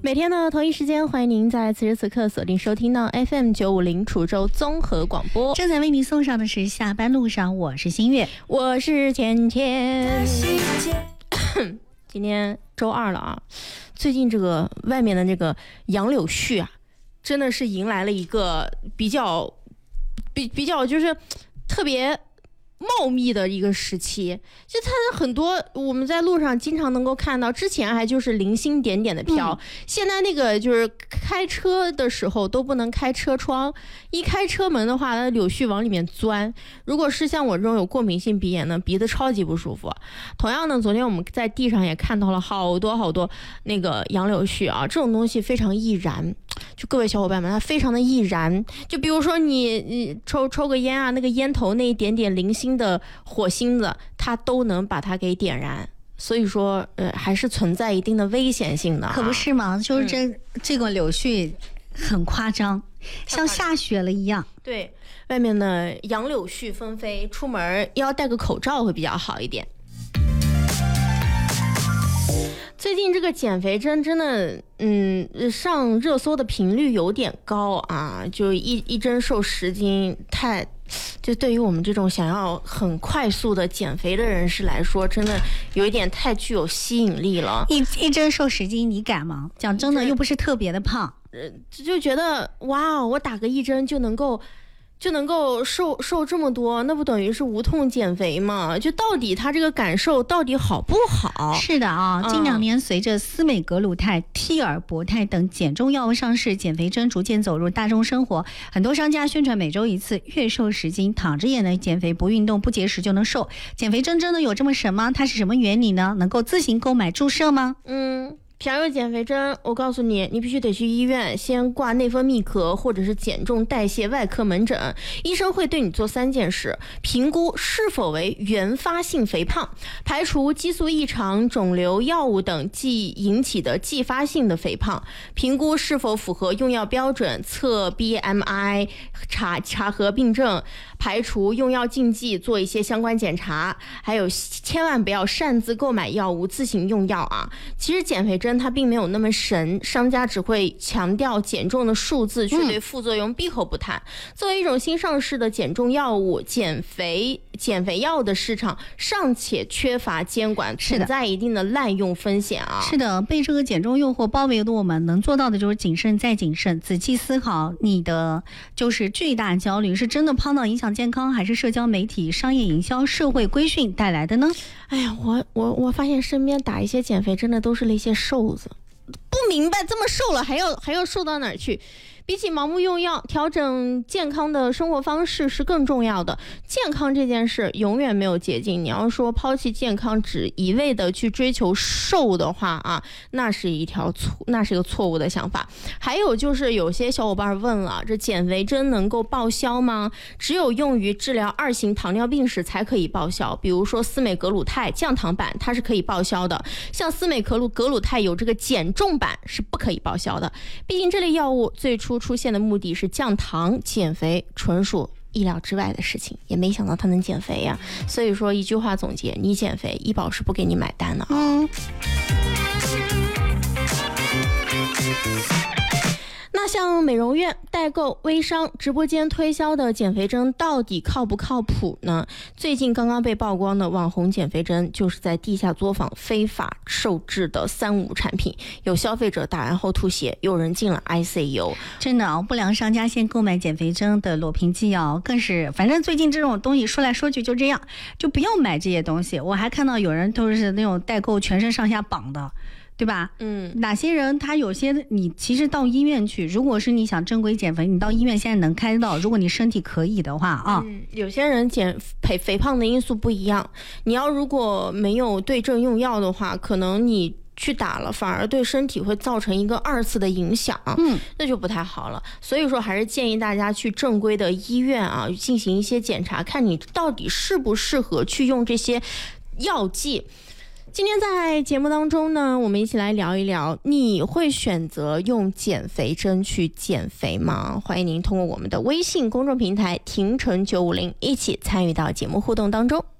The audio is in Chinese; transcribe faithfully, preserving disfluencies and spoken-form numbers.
每天的同一时间，欢迎您在此时此刻锁定收听到 F M 九五零楚州综合广播。 正在为您送上的是下班路上，我是新月， 我是芊芊。今天周二了啊，最近这个外面的这个杨柳絮啊，真的是迎来了一个比较比比较就是特别茂密的一个时期，就它很多我们在路上经常能够看到，之前还就是零星点点的飘、嗯、现在那个就是开车的时候都不能开车窗，一开车门的话，它柳絮往里面钻，如果是像我这种有过敏性鼻炎呢，鼻子超级不舒服。同样呢，昨天我们在地上也看到了好多好多那个杨柳絮啊，这种东西非常易燃，就各位小伙伴们，它非常的易燃。就比如说你你抽抽个烟啊，那个烟头那一点点零星的火星子，它都能把它给点燃。所以说，呃，还是存在一定的危险性的、啊。 可不是吗？就是这、嗯、这个柳絮很夸张，像下雪了一样。 对，外面的杨柳絮纷飞，出门要戴个口罩会比较好一点。最近这个减肥针真的，嗯，上热搜的频率有点高啊，就一一针瘦十斤，太，就对于我们这种想要很快速的减肥的人士来说，真的有一点太具有吸引力了。 一一针瘦十斤，你敢吗？讲真的，又不是特别的胖， 呃，就觉得哇，我打个一针就能够。就能够瘦瘦这么多，那不等于是无痛减肥吗？就到底他这个感受到底好不好？ 是的啊，近两年随着司美格鲁肽、替尔博肽等减重药物上市，减肥针逐渐走入大众生活。很多商家宣传每周一次，月瘦十斤，躺着也能减肥，不运动不节食就能瘦。减肥针真的有这么神吗？它是什么原理呢？能够自行购买注射吗？ 嗯。想要减肥针，我告诉你，你必须得去医院先挂内分泌科或者是减重代谢外科门诊，医生会对你做三件事：评估是否为原发性肥胖，排除激素异常、肿瘤、药物等即引起的继发性的肥胖，评估是否符合用药标准，测 B M I， 查查核病症，排除用药禁忌，做一些相关检查，还有千万不要擅自购买药物自行用药啊！其实减肥针它并没有那么神，商家只会强调减重的数字，却对副作用闭口不谈。嗯、作为一种新上市的减重药物，减肥减肥药的市场尚且缺乏监管，存在一定的滥用风险啊！ 是的，被这个减重诱惑包围的我们，能做到的就是谨慎再谨慎，仔细思考你的就是巨大焦虑是真的胖到影响健康，还是社交媒体、商业营销、社会规训带来的呢？ 哎呀，我我我发现身边打一些减肥针的都是那些瘦子，不明白这么瘦了还要还要瘦到哪儿去？比起盲目用药，调整健康的生活方式是更重要的。健康这件事永远没有捷径，你要说抛弃健康只一味的去追求瘦的话啊，那是一条错，那是一个错误的想法。还有就是有些小伙伴问了，这减肥针能够报销吗？只有用于治疗二型糖尿病时才可以报销，比如说司美格鲁肽降糖版它是可以报销的，像司美格鲁格鲁肽有这个减重版是不可以报销的，毕竟这类药物最初出现的目的是降糖，减肥纯属意料之外的事情，也没想到它能减肥呀、啊。所以说一句话总结，你减肥医保是不给你买单的啊。嗯。那像美容院、代购、微商、直播间推销的减肥针到底靠不靠谱呢？最近刚刚被曝光的网红减肥针就是在地下作坊非法售制的三无产品，有消费者打完后吐血，有人进了 I C U。 真的、哦、不良商家先购买减肥针的裸屏纪要，更是反正最近这种东西说来说去就这样，就不要买这些东西。我还看到有人都是那种代购全身上下绑的，对吧？嗯，哪些人他有些你其实到医院去，如果是你想正规减肥，你到医院现在能开到，如果你身体可以的话啊。 嗯，有些人减肥肥胖的因素不一样，你要如果没有对症用药的话，可能你去打了反而对身体会造成一个二次的影响，嗯，那就不太好了。所以说还是建议大家去正规的医院啊进行一些检查，看你到底适不适合去用这些药剂。今天在节目当中呢，我们一起来聊一聊，你会选择用减肥针去减肥吗？欢迎您通过我们的微信公众平台婷城九五零一起参与到节目互动当中。